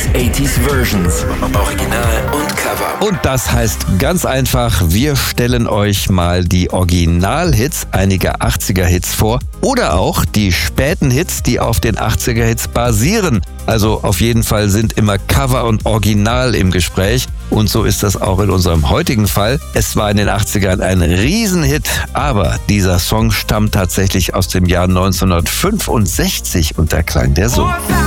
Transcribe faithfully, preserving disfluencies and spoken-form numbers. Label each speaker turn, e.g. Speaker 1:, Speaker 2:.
Speaker 1: achtziger Versions. Original und Cover.
Speaker 2: Und das heißt ganz einfach, wir stellen euch mal die Originalhits einiger achtziger-Hits vor oder auch die späten Hits, die auf den achtziger-Hits basieren. Also auf jeden Fall sind immer Cover und Original im Gespräch. Und so ist das auch in unserem heutigen Fall. Es war in den achtzigern ein Riesenhit, aber dieser Song stammt tatsächlich aus dem Jahr neunzehnhundertfünfundsechzig und da klang der so.